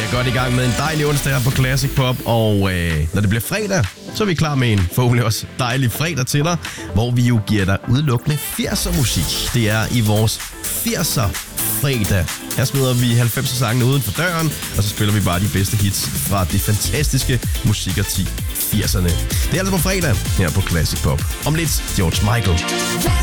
er godt i gang med en dejlig onsdag her på Classic Pop, og når det bliver fredag, så er vi klar med en forhåbentlig også dejlig fredag til dig, hvor vi jo giver dig udelukkende 80'er musik. Det er i vores 80'er fredag. Her smider vi 90'er sangene uden for døren, og så spiller vi bare de bedste hits fra det fantastiske musikerti 80'erne. Det er altså på fredag her på Classic Pop. Om lidt George Michael.